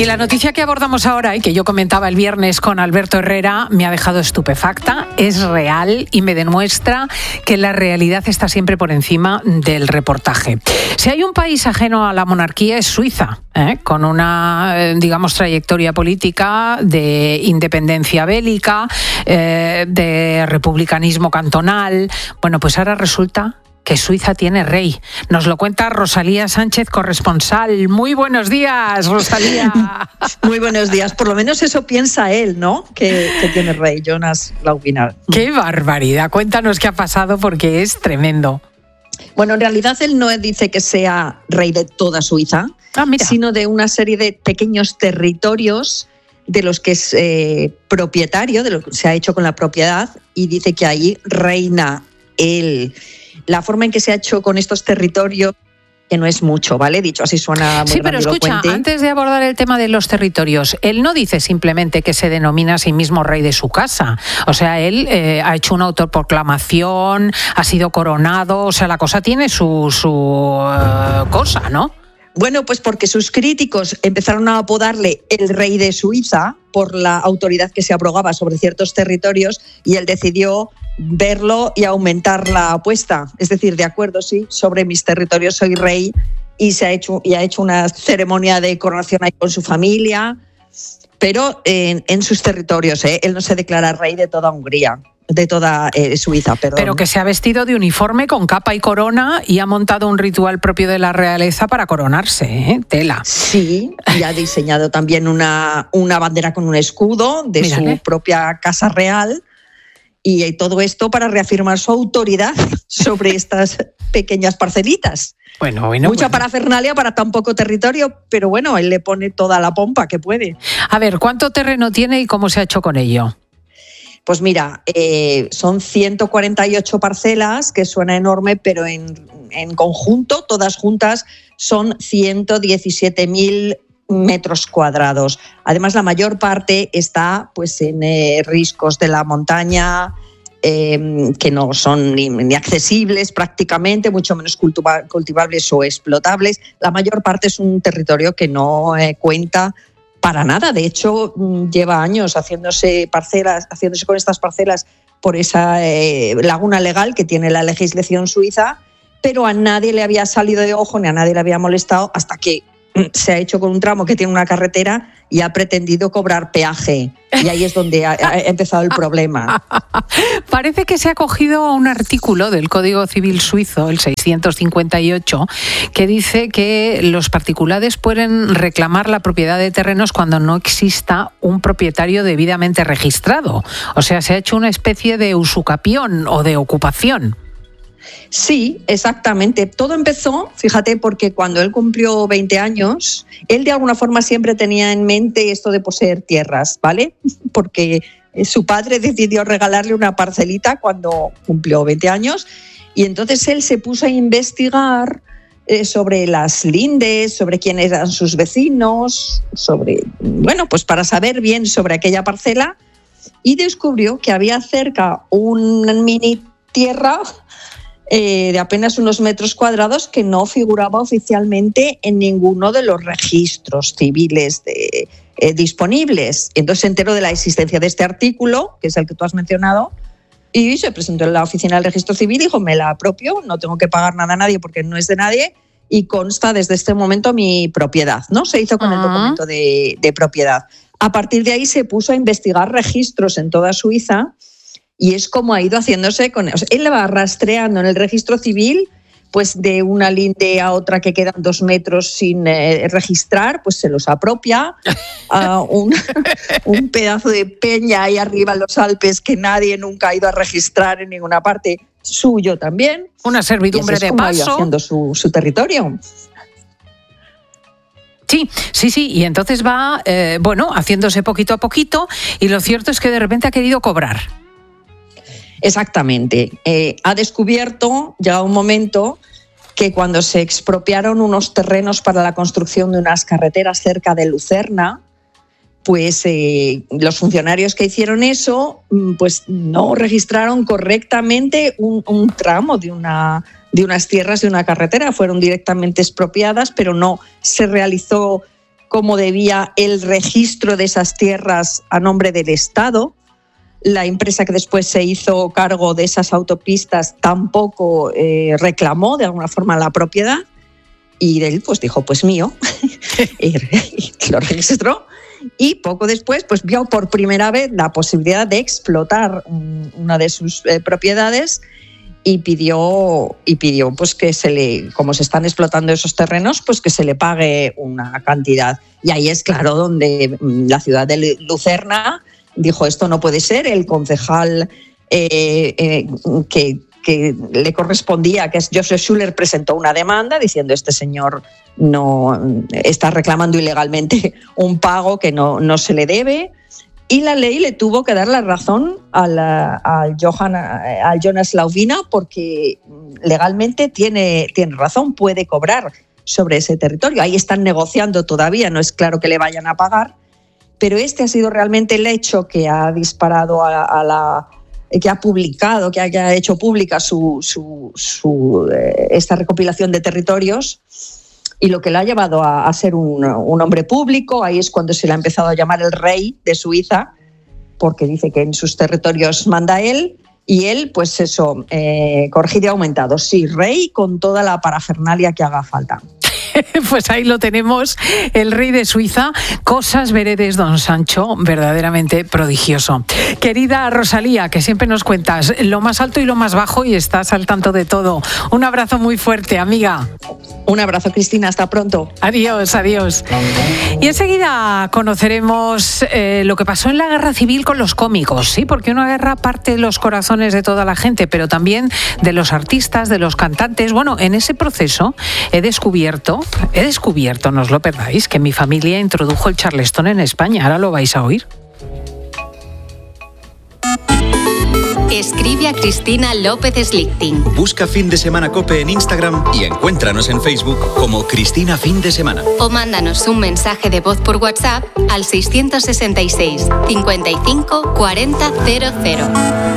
Y la noticia que abordamos ahora y que yo comentaba el viernes con Alberto Herrera me ha dejado estupefacta, es real y me demuestra que la realidad está siempre por encima del reportaje. Si hay un país ajeno a la monarquía es Suiza, con una, digamos, trayectoria política de independencia bélica, de republicanismo cantonal. Bueno, pues ahora resulta que Suiza tiene rey. Nos lo cuenta Rosalía Sánchez, corresponsal. Muy buenos días, Rosalía. Muy buenos días. Por lo menos eso piensa él, ¿no? Que tiene rey, Jonas Laubinal. ¡Qué barbaridad! Cuéntanos qué ha pasado porque es tremendo. Bueno, en realidad él no dice que sea rey de toda Suiza, sino de una serie de pequeños territorios de los que es propietario, de lo que se ha hecho con la propiedad, y dice que ahí reina él. La forma en que se ha hecho con estos territorios, que no es mucho, ¿vale? Dicho así suena muy Sí, pero escucha, antes de abordar el tema de los territorios, él no dice simplemente que se denomina a sí mismo rey de su casa. O sea, él ha hecho una autoproclamación, ha sido coronado, o sea, la cosa tiene su cosa, ¿no? Bueno, pues porque sus críticos empezaron a apodarle el rey de Suiza por la autoridad que se abrogaba sobre ciertos territorios, y él decidió verlo y aumentar la apuesta. Es decir, de acuerdo, sí, sobre mis territorios soy rey, y ha hecho una ceremonia de coronación ahí con su familia, pero en sus territorios. Él no se declara rey de toda Hungría. De toda Suiza, perdón. Pero que se ha vestido de uniforme con capa y corona y ha montado un ritual propio de la realeza para coronarse, tela. Sí, y ha diseñado también una bandera con un escudo de su propia casa real, y todo esto para reafirmar su autoridad sobre estas pequeñas parcelitas. Bueno, Mucha parafernalia para tan poco territorio, pero bueno, él le pone toda la pompa que puede. A ver, ¿cuánto terreno tiene y cómo se ha hecho con ello? Pues mira, son 148 parcelas, que suena enorme, pero en conjunto, todas juntas, son 117.000 metros cuadrados. Además, la mayor parte está pues en riscos de la montaña, que no son ni accesibles prácticamente, mucho menos cultivables o explotables. La mayor parte es un territorio que no cuenta para nada. De hecho, lleva años haciéndose con estas parcelas por esa laguna legal que tiene la legislación suiza, pero a nadie le había salido de ojo ni a nadie le había molestado hasta que se ha hecho con un tramo que tiene una carretera y ha pretendido cobrar peaje. Y ahí es donde ha empezado el problema. Parece que se ha cogido a un artículo del Código Civil suizo, el 658, que dice que los particulares pueden reclamar la propiedad de terrenos cuando no exista un propietario debidamente registrado. O sea, se ha hecho una especie de usucapión o de ocupación. Sí, exactamente. Todo empezó, fíjate, porque cuando él cumplió 20 años, él de alguna forma siempre tenía en mente esto de poseer tierras, ¿vale? Porque su padre decidió regalarle una parcelita cuando cumplió 20 años, y entonces él se puso a investigar sobre las lindes, sobre quiénes eran sus vecinos, pues para saber bien sobre aquella parcela, y descubrió que había cerca una mini tierra de apenas unos metros cuadrados que no figuraba oficialmente en ninguno de los registros civiles disponibles. Entonces se enteró de la existencia de este artículo, que es el que tú has mencionado, y se presentó en la oficina del registro civil y dijo: me la apropio, no tengo que pagar nada a nadie porque no es de nadie y consta desde este momento mi propiedad, ¿no? Se hizo con el documento de propiedad. A partir de ahí se puso a investigar registros en toda Suiza, y es como ha ido haciéndose con... O sea, él le va rastreando en el registro civil, pues de una linde a otra que quedan 2 metros sin registrar, pues se los apropia. Un pedazo de peña ahí arriba en los Alpes que nadie nunca ha ido a registrar en ninguna parte, suyo también. Una servidumbre de paso. Ha ido haciendo su territorio. Sí, y entonces va, haciéndose poquito a poquito, y lo cierto es que de repente ha querido cobrar. Exactamente. Ha descubierto, llegado un momento, que cuando se expropiaron unos terrenos para la construcción de unas carreteras cerca de Lucerna, pues los funcionarios que hicieron eso, pues no registraron correctamente un tramo de unas tierras de una carretera. Fueron directamente expropiadas, pero no se realizó cómo debía el registro de esas tierras a nombre del Estado. La empresa que después se hizo cargo de esas autopistas tampoco reclamó de alguna forma la propiedad, y él pues dijo, pues mío, y lo registró. Y poco después pues vio por primera vez la posibilidad de explotar una de sus propiedades y pidió pues que como se están explotando esos terrenos, pues que se le pague una cantidad. Y ahí es claro donde la ciudad de Lucerna dijo, esto no puede ser. El concejal que le correspondía, que es Joseph Schuller, presentó una demanda diciendo, este señor no está reclamando ilegalmente un pago que no se le debe, y la ley le tuvo que dar la razón al Jonas Lauvina, porque legalmente tiene razón, puede cobrar sobre ese territorio. Ahí están negociando todavía, no es claro que le vayan a pagar, pero este ha sido realmente el hecho que ha disparado que ha publicado, que haya hecho pública esta recopilación de territorios, y lo que le ha llevado a ser un hombre público. Ahí es cuando se le ha empezado a llamar el rey de Suiza, porque dice que en sus territorios manda él, y él, pues eso, corregido y aumentado, sí, rey con toda la parafernalia que haga falta. Pues ahí lo tenemos, el rey de Suiza. Cosas veredes, don Sancho, verdaderamente prodigioso. Querida Rosalía, que siempre nos cuentas lo más alto y lo más bajo y estás al tanto de todo. Un abrazo muy fuerte, amiga. Un abrazo, Cristina, hasta pronto. Adiós, adiós. Y enseguida conoceremos lo que pasó en la guerra civil con los cómicos, ¿sí? Porque una guerra parte de los corazones de toda la gente, pero también de los artistas, de los cantantes. Bueno, en ese proceso he descubierto, no os lo perdáis, que mi familia introdujo el charleston en España. Ahora lo vais a oír. Escribe a Cristina López Slichting. Busca Fin de Semana COPE en Instagram y encuéntranos en Facebook como Cristina Fin de Semana. O mándanos un mensaje de voz por WhatsApp al 666 55 40 00.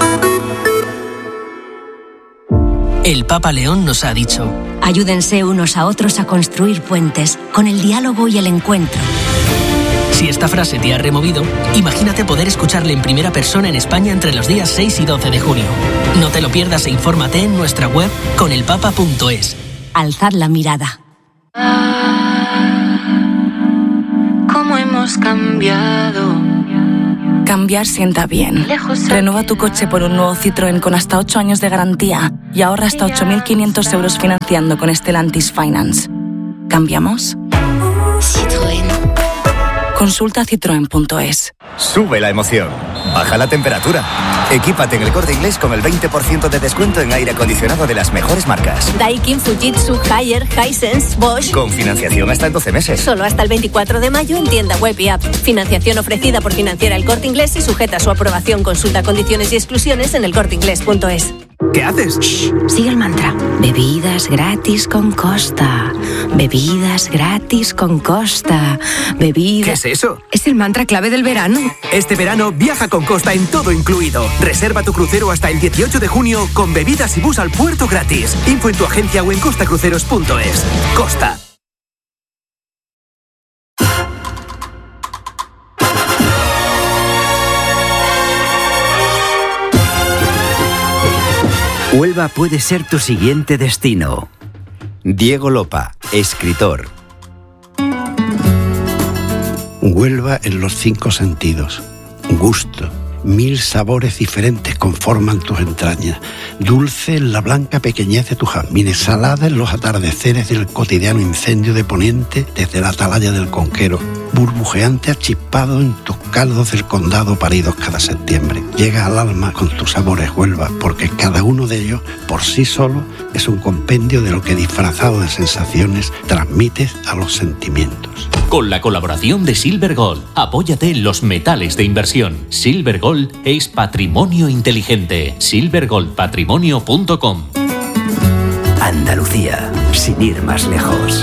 El Papa León nos ha dicho: ayúdense unos a otros a construir puentes con el diálogo y el encuentro. Si esta frase te ha removido, imagínate poder escucharle en primera persona en España entre los días 6 y 12 de junio. No te lo pierdas e infórmate en nuestra web conelpapa.es. Alzad la mirada. ¿Cómo hemos cambiado? Cambiar sienta bien. Renueva tu coche por un nuevo Citroën con hasta 8 años de garantía y ahorra hasta 8.500 euros financiando con Stellantis Finance. ¿Cambiamos? Citroën. Consulta citroen.es. Sube la emoción. Baja la temperatura. Equípate en El Corte Inglés con el 20% de descuento en aire acondicionado de las mejores marcas. Daikin, Fujitsu, Haier, Hisense, Bosch. Con financiación hasta en 12 meses. Solo hasta el 24 de mayo en tienda web y app. Financiación ofrecida por Financiera El Corte Inglés y sujeta a su aprobación. Consulta condiciones y exclusiones en elcorteinglés.es. ¿Qué haces? Shh, sigue el mantra. Bebidas gratis con Costa. Bebidas gratis con Costa. Bebidas... ¿Qué es eso? Es el mantra clave del verano. Este verano viaja con Costa en todo incluido. Reserva tu crucero hasta el 18 de junio con bebidas y bus al puerto gratis. Info en tu agencia o en costacruceros.es. Costa. Huelva puede ser tu siguiente destino. Diego Lopa, escritor. Huelva en los 5 sentidos. Gusto. 1000 sabores diferentes conforman tus entrañas. Dulce en la blanca pequeñez de tus jazmines, salada en los atardeceres del cotidiano incendio de Poniente desde la atalaya del Conquero, burbujeante achispado en tus caldos del condado paridos cada septiembre. Llega al alma con tus sabores, Huelva, porque cada uno de ellos por sí solo es un compendio de lo que disfrazado de sensaciones transmites a los sentimientos. Con la colaboración de Silver Gold, apóyate en los metales de inversión. Silver Gold es patrimonio inteligente. silvergoldpatrimonio.com. Andalucía, sin ir más lejos.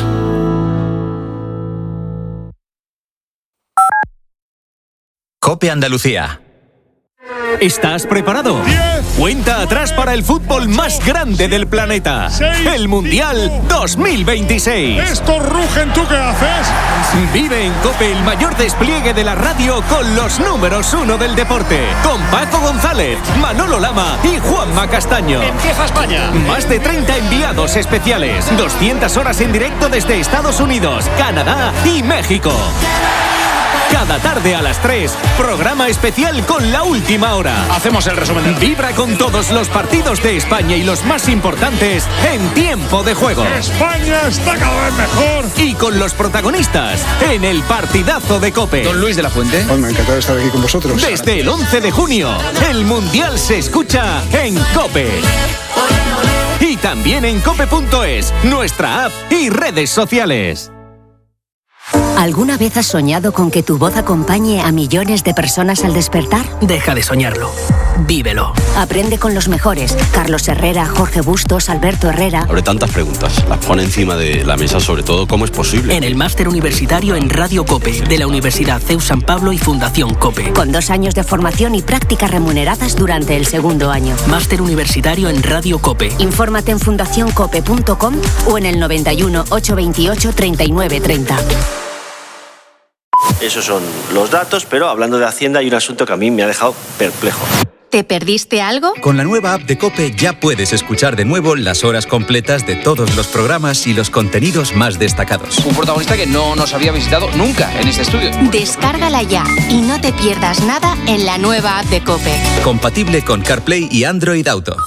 COPE Andalucía. ¿Estás preparado? 10. Cuenta atrás para el fútbol más grande del planeta. 6, el Mundial 5. 2026. Estos rugen, ¿tú qué haces? Vive en COPE el mayor despliegue de la radio con los números 1 del deporte. Con Paco González, Manolo Lama y Juanma Castaño. Empieza España. Más de 30 enviados especiales. 200 horas en directo desde Estados Unidos, Canadá y México. Cada tarde a las 3, programa especial con La Última Hora. Hacemos el resumen. Vibra con todos los partidos de España y los más importantes en tiempo de juego. España está cada vez mejor. Y con los protagonistas en el partidazo de COPE. Don Luis de la Fuente. Pues me ha encantado estar aquí con vosotros. Desde el 11 de junio, el Mundial se escucha en COPE. Y también en cope.es, nuestra app y redes sociales. ¿Alguna vez has soñado con que tu voz acompañe a millones de personas al despertar? Deja de soñarlo. Vívelo. Aprende con los mejores. Carlos Herrera, Jorge Bustos, Alberto Herrera. Abre tantas preguntas, las pone encima de la mesa, sobre todo, ¿cómo es posible? En el máster universitario en Radio COPE, de la Universidad CEU San Pablo y Fundación COPE. Con 2 años de formación y prácticas remuneradas durante el segundo año. Máster universitario en Radio COPE. Infórmate en fundacioncope.com o en el 91 828 3930. Esos son los datos, pero hablando de Hacienda hay un asunto que a mí me ha dejado perplejo. ¿Te perdiste algo? Con la nueva app de COPE ya puedes escuchar de nuevo las horas completas de todos los programas y los contenidos más destacados. Un protagonista que no nos había visitado nunca en este estudio. Descárgala ya y no te pierdas nada en la nueva app de COPE. Compatible con CarPlay y Android Auto.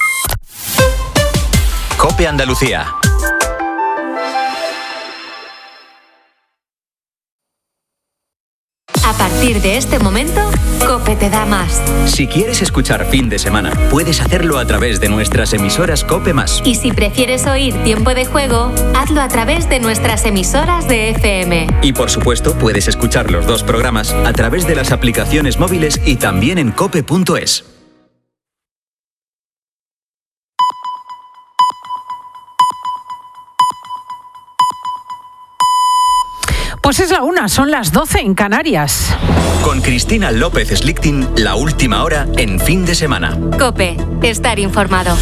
COPE Andalucía. A partir de este momento, COPE te da más. Si quieres escuchar fin de semana, puedes hacerlo a través de nuestras emisoras COPE+. Y si prefieres oír tiempo de juego, hazlo a través de nuestras emisoras de FM. Y por supuesto, puedes escuchar los 2 programas a través de las aplicaciones móviles y también en cope.es. Pues es la 1, son las 12 en Canarias. Con Cristina López Slichting, La Última Hora en fin de semana. COPE, estar informado.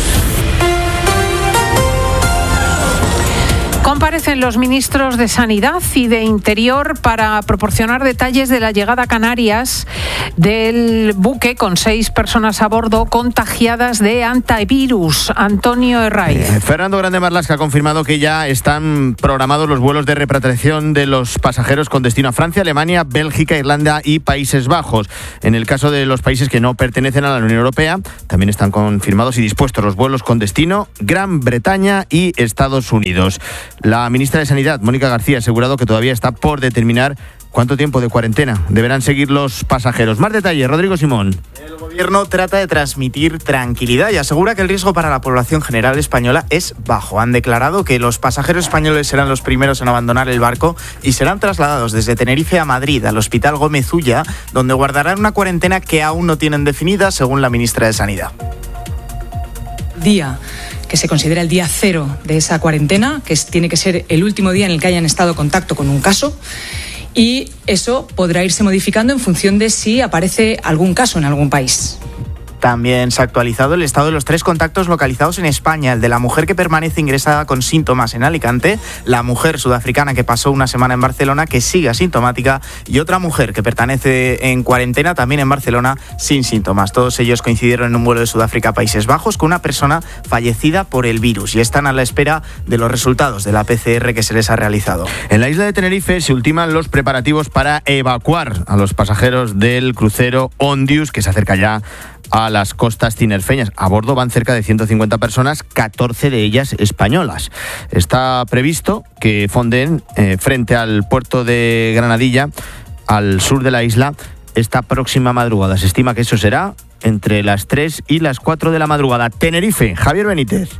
Comparecen los ministros de Sanidad y de Interior para proporcionar detalles de la llegada a Canarias del buque con 6 personas a bordo contagiadas de antivirus. Antonio Herraiz. Fernando Grande Marlasca ha confirmado que ya están programados los vuelos de repatriación de los pasajeros con destino a Francia, Alemania, Bélgica, Irlanda y Países Bajos. En el caso de los países que no pertenecen a la Unión Europea, también están confirmados y dispuestos los vuelos con destino Gran Bretaña y Estados Unidos. La ministra de Sanidad, Mónica García, ha asegurado que todavía está por determinar cuánto tiempo de cuarentena deberán seguir los pasajeros. Más detalles, Rodrigo Simón. El gobierno trata de transmitir tranquilidad y asegura que el riesgo para la población general española es bajo. Han declarado que los pasajeros españoles serán los primeros en abandonar el barco y serán trasladados desde Tenerife a Madrid, al Hospital Gómez Ulla, donde guardarán una cuarentena que aún no tienen definida, según la ministra de Sanidad. Día que se considera el día 0 de esa cuarentena, que tiene que ser el último día en el que hayan estado en contacto con un caso, y eso podrá irse modificando en función de si aparece algún caso en algún país. También se ha actualizado el estado de los 3 contactos localizados en España, el de la mujer que permanece ingresada con síntomas en Alicante, la mujer sudafricana que pasó una semana en Barcelona que sigue asintomática y otra mujer que permanece en cuarentena también en Barcelona sin síntomas. Todos ellos coincidieron en un vuelo de Sudáfrica a Países Bajos con una persona fallecida por el virus y están a la espera de los resultados de la PCR que se les ha realizado. En la isla de Tenerife se ultiman los preparativos para evacuar a los pasajeros del crucero Ondius, que se acerca ya a las costas tinerfeñas. A bordo van cerca de 150 personas, 14 de ellas españolas. Está previsto que fonden frente al puerto de Granadilla, al sur de la isla, esta próxima madrugada. Se estima que eso será entre las 3 y las 4 de la madrugada. Tenerife, Javier Benítez.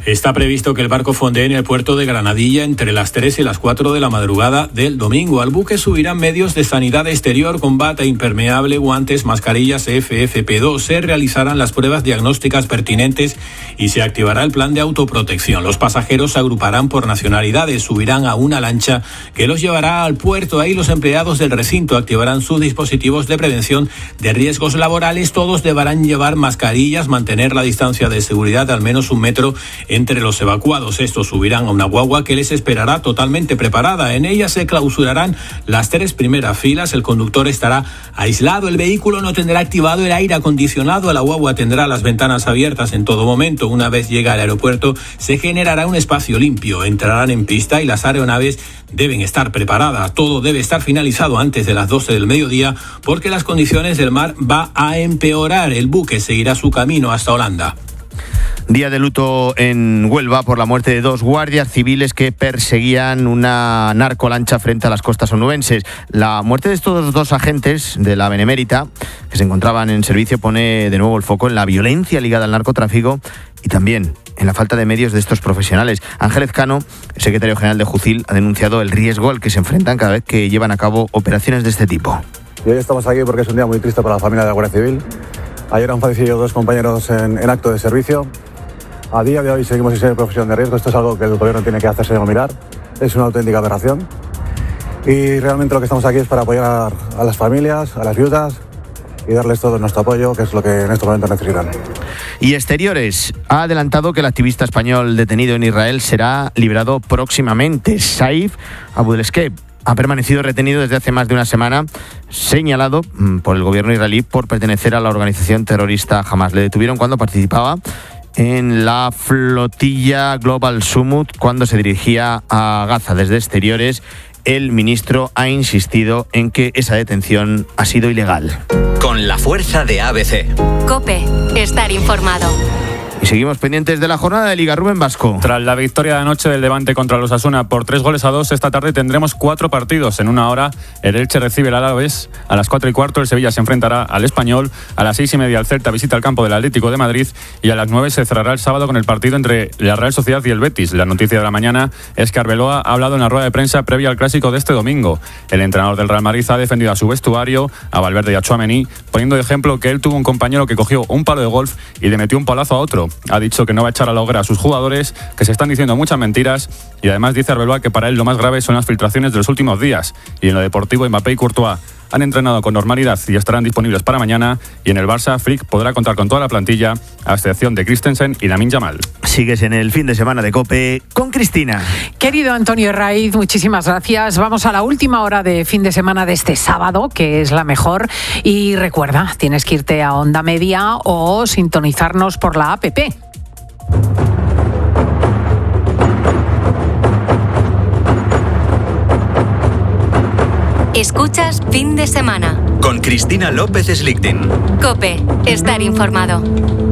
Está previsto que el barco fondee en el puerto de Granadilla entre las 3 y las 4 de la madrugada del domingo. Al buque subirán medios de sanidad exterior con bata impermeable, guantes, mascarillas FFP2. Se realizarán las pruebas diagnósticas pertinentes y se activará el plan de autoprotección. Los pasajeros se agruparán por nacionalidades, subirán a una lancha que los llevará al puerto. Ahí los empleados del recinto activarán sus dispositivos de prevención de riesgos laborales. Todos deberán llevar mascarillas, mantener la distancia de seguridad de al menos 1 metro entre los evacuados. Estos subirán a una guagua que les esperará totalmente preparada. En ella se clausurarán las 3 primeras filas. El conductor estará aislado. El vehículo no tendrá activado el aire acondicionado. La guagua tendrá las ventanas abiertas en todo momento. Una vez llega al aeropuerto, se generará un espacio limpio. Entrarán en pista y las aeronaves deben estar preparadas. Todo debe estar finalizado antes de las 12 del mediodía porque las condiciones del mar va a empeorar. El buque seguirá su camino hasta Holanda. Día de luto en Huelva por la muerte de 2 guardias civiles que perseguían una narcolancha frente a las costas onubenses. La muerte de estos 2 agentes de la Benemérita, que se encontraban en servicio, pone de nuevo el foco en la violencia ligada al narcotráfico y también en la falta de medios de estos profesionales. Ángel Ezcano, el secretario general de Jucil, ha denunciado el riesgo al que se enfrentan cada vez que llevan a cabo operaciones de este tipo. Y hoy estamos aquí porque es un día muy triste para la familia de la Guardia Civil. Ayer han fallecido 2 compañeros en acto de servicio. A día de hoy seguimos sin ser profesión de riesgo. Esto es algo que el gobierno tiene que hacerse mirar. Es una auténtica aberración. Y realmente lo que estamos aquí es para apoyar a las familias, a las viudas y darles todo nuestro apoyo, que es lo que en estos momentos necesitan. Y Exteriores ha adelantado que el activista español detenido en Israel será liberado próximamente. Saif Abdulesqueb ha permanecido retenido desde hace más de una semana, señalado por el gobierno israelí por pertenecer a la organización terrorista Hamas. Le detuvieron cuando participaba en la flotilla Global Summit cuando se dirigía a Gaza. Desde Exteriores, el ministro ha insistido en que esa detención ha sido ilegal. Con la fuerza de ABC. COPE. Estar informado. Y seguimos pendientes de la jornada de Liga. Rubén Vasco. Tras la victoria de anoche del Levante contra los Osasuna por 3-2, esta tarde tendremos 4 partidos. En una hora, el Elche recibe al Alavés. A las 4:15, el Sevilla se enfrentará al Español. A las 6:30, el Celta visita el campo del Atlético de Madrid. Y a las 9 se cerrará el sábado con el partido entre la Real Sociedad y el Betis. La noticia de la mañana es que Arbeloa ha hablado en la rueda de prensa previa al clásico de este domingo. El entrenador del Real Madrid ha defendido a su vestuario, a Valverde y a Tchouaméni, poniendo de ejemplo que él tuvo un compañero que cogió un palo de golf y le metió un palazo a otro. Ha dicho que no va a echar a la hoguera a sus jugadores, que se están diciendo muchas mentiras, y además dice Arbeloa que para él lo más grave son las filtraciones de los últimos días. Y en lo deportivo, Mbappé y Courtois han entrenado con normalidad y estarán disponibles para mañana, y en el Barça, Flick podrá contar con toda la plantilla, a excepción de Christensen y Lamine Yamal. Sigues en el fin de semana de COPE con Cristina. Querido Antonio Raiz, muchísimas gracias. Vamos a la última hora de fin de semana de este sábado, que es la mejor. Y recuerda, tienes que irte a Onda Media o sintonizarnos por la APP. Escuchas Fin de Semana Con Cristina López Slichting. COPE. Estar informado.